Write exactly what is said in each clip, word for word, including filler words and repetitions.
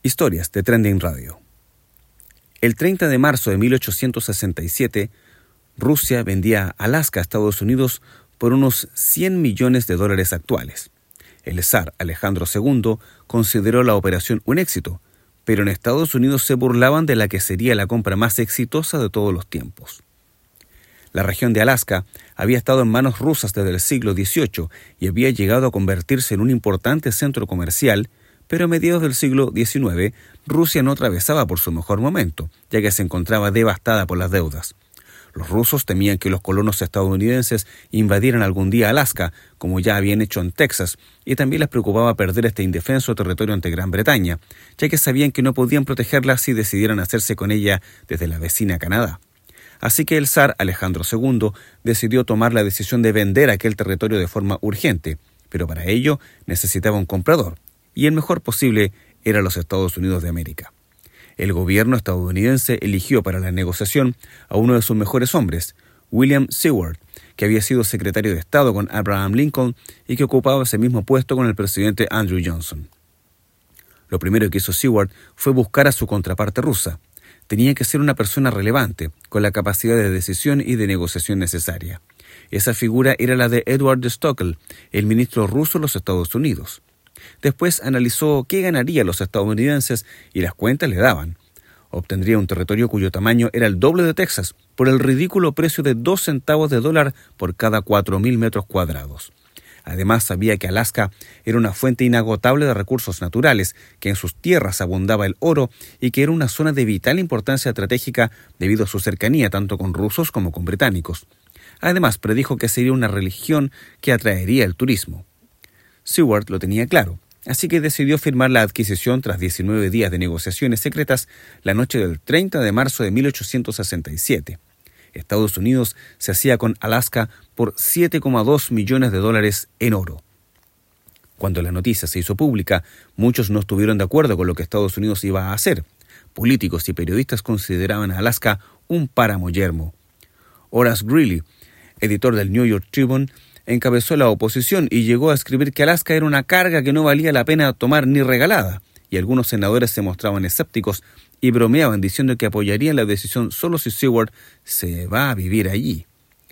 Historias de Trending Radio. El treinta de marzo de mil ochocientos sesenta y siete, Rusia vendía Alaska a Estados Unidos por unos cien millones de dólares actuales. El zar Alejandro segundo consideró la operación un éxito, pero en Estados Unidos se burlaban de la que sería la compra más exitosa de todos los tiempos. La región de Alaska había estado en manos rusas desde el siglo dieciocho y había llegado a convertirse en un importante centro comercial, pero a mediados del siglo diecinueve, Rusia no atravesaba por su mejor momento, ya que se encontraba devastada por las deudas. Los rusos temían que los colonos estadounidenses invadieran algún día Alaska, como ya habían hecho en Texas, y también les preocupaba perder este indefenso territorio ante Gran Bretaña, ya que sabían que no podían protegerla si decidieran hacerse con ella desde la vecina Canadá. Así que el zar Alejandro segundo decidió tomar la decisión de vender aquel territorio de forma urgente, pero para ello necesitaba un comprador, y el mejor posible era los Estados Unidos de América. El gobierno estadounidense eligió para la negociación a uno de sus mejores hombres, William Seward, que había sido secretario de Estado con Abraham Lincoln y que ocupaba ese mismo puesto con el presidente Andrew Johnson. Lo primero que hizo Seward fue buscar a su contraparte rusa. Tenía que ser una persona relevante, con la capacidad de decisión y de negociación necesaria. Esa figura era la de Edward Stockel, el ministro ruso de los Estados Unidos. Después analizó qué ganarían los estadounidenses y las cuentas le daban. Obtendría un territorio cuyo tamaño era el doble de Texas, por el ridículo precio de dos centavos de dólar por cada cuatro mil metros cuadrados. Además, sabía que Alaska era una fuente inagotable de recursos naturales, que en sus tierras abundaba el oro y que era una zona de vital importancia estratégica debido a su cercanía tanto con rusos como con británicos. Además, predijo que sería una región que atraería el turismo. Seward lo tenía claro, así que decidió firmar la adquisición tras diecinueve días de negociaciones secretas la noche del treinta de marzo de mil ochocientos sesenta y siete. Estados Unidos se hacía con Alaska por siete coma dos millones de dólares en oro. Cuando la noticia se hizo pública, muchos no estuvieron de acuerdo con lo que Estados Unidos iba a hacer. Políticos y periodistas consideraban a Alaska un páramo yermo. Horace Greeley, editor del New York Tribune, encabezó la oposición y llegó a escribir que Alaska era una carga que no valía la pena tomar ni regalada, y algunos senadores se mostraban escépticos y bromeaban diciendo que apoyarían la decisión solo si Seward se va a vivir allí.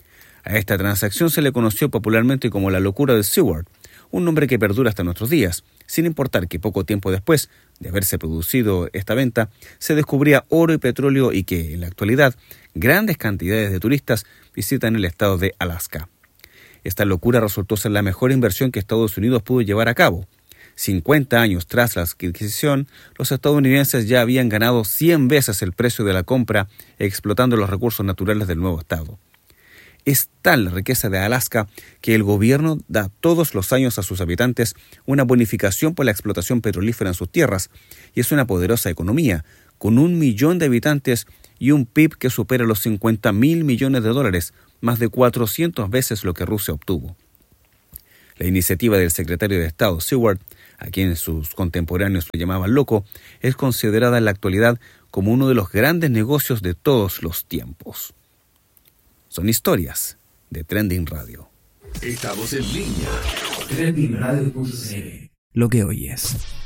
A esta transacción se le conoció popularmente como la locura de Seward, un nombre que perdura hasta nuestros días, sin importar que poco tiempo después de haberse producido esta venta, se descubría oro y petróleo y que, en la actualidad, grandes cantidades de turistas visitan el estado de Alaska. Esta locura resultó ser la mejor inversión que Estados Unidos pudo llevar a cabo. cincuenta años tras la adquisición, los estadounidenses ya habían ganado cien veces el precio de la compra explotando los recursos naturales del nuevo estado. Es tal la riqueza de Alaska que el gobierno da todos los años a sus habitantes una bonificación por la explotación petrolífera en sus tierras, y es una poderosa economía, con un millón de habitantes y un P I B que supera los cincuenta mil millones de dólares, más de cuatrocientas veces lo que Rusia obtuvo. La iniciativa del secretario de Estado, Seward, a quien sus contemporáneos lo llamaban loco, es considerada en la actualidad como uno de los grandes negocios de todos los tiempos. Son historias de Trending Radio. Estamos en línea. trending radio punto c l. Lo que oyes.